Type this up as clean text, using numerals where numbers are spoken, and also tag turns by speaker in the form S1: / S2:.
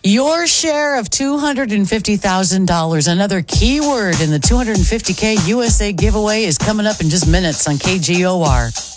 S1: Your share of $250,000. Another keyword in the 250K USA giveaway is coming up in just minutes on KGOR.